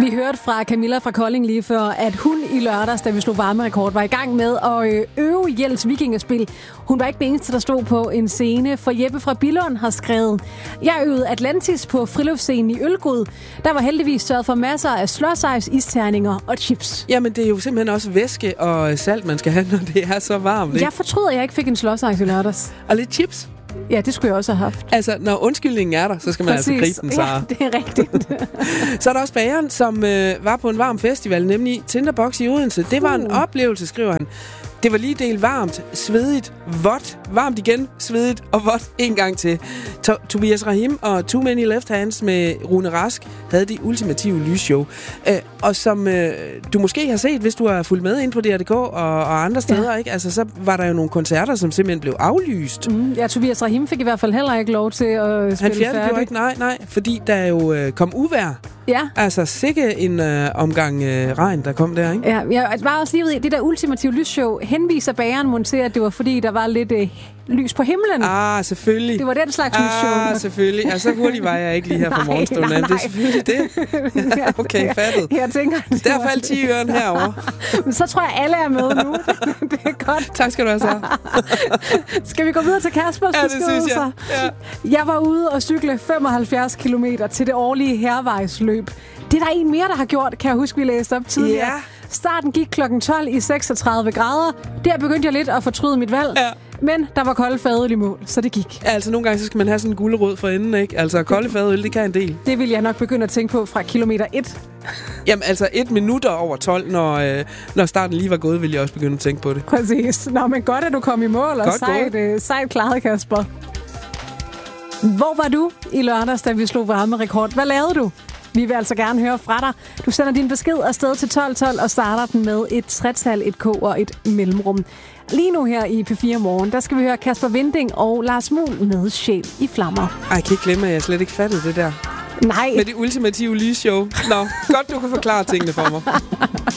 Vi hørte fra Camilla fra Kolding lige før, at hun i lørdags, da vi slog varmerekord, var i gang med at øve Jels vikingespil. Hun var ikke den eneste, der stod på en scene, for Jeppe fra Billund har skrevet: Jeg øvede Atlantis på friluftsscenen i Ølgod. Der var heldigvis sørget for masser af slåsejs, isterninger og chips. Jamen, det er jo simpelthen også væske og salt, man skal have, når det er så varmt, ikke? Jeg fortryder, at jeg ikke fik en slåsejs i lørdags. Og lidt chips. Ja, det skulle jeg også have haft. Altså, når undskyldningen er der, så skal man altså gribe den, Sara. Ja, det er rigtigt. Så er der også bageren, som var på en varm festival, nemlig Tinderbox i Odense. Det var en oplevelse, skriver han. Det var lige del varmt, svedigt, vådt, varmt igen, svedigt og vådt en gang til. Tobias Rahim og Too Many Left Hands med Rune Rask havde det ultimative lysshow. Og som du måske har set, hvis du har fulgt med ind på DR.dk og andre steder, ikke? Altså, så var der jo nogle koncerter, som simpelthen blev aflyst. Ja, Tobias Rahim fik i hvert fald heller ikke lov til at spille færdigt. Han ikke, nej, fordi der jo kom uvejr. Ja. Altså, sikke en omgang regn, der kom der, ikke? Ja, jeg var også lige ved, det der ultimative lysshow henviser bageren monterer, at det var fordi, der var lidt lys på himlen. Ah, selvfølgelig. Det var den slags lysshow. Ah, selvfølgelig. Ja, så hurtigt var jeg ikke lige her på morgenstunden. Nej. Det er selvfølgelig det. Ja, okay, fattet. Jeg tænker, der faldt 10 øren herovre. Men så tror jeg, alle er med nu. Det er godt. Tak skal du have, Sara. Skal vi gå videre til Kaspers beskrivelser? Ja, det synes jeg. Ja. Jeg var ude og cykle 75 kilometer til det årlige hervejsløb. Det er der en mere, der har gjort, kan jeg huske, vi læste op tidligere. Ja. Starten gik kl. 12 i 36 grader. Der begyndte jeg lidt at fortryde mit valg. Ja. Men der var kolde fadøl i mål, så det gik. Ja, altså nogle gange så skal man have sådan en gulerod for enden, ikke? Altså kolde fadøl, det kan en del. Det vil jeg nok begynde at tænke på fra kilometer 1. Jamen altså 1 minut over 12, når starten lige var gået, vil jeg også begynde at tænke på det. Præcis. Nå, men godt, at du kom i mål, og sejt klaret, Kasper. Hvor var du i lørdags, da vi slog varmerekord? Hvad lavede du? Vi vil altså gerne høre fra dig. Du sender din besked afsted til 1212 og starter den med et tretal, et K og et mellemrum. Lige nu her i P4 Morgen, der skal vi høre Kasper Winding og Lars Muhl med Sjæl i flammer. Ej, jeg kan ikke glemme, at jeg slet ikke fattede det der. Nej. Med det ultimative lysshow. Nå, godt du kan forklare tingene for mig.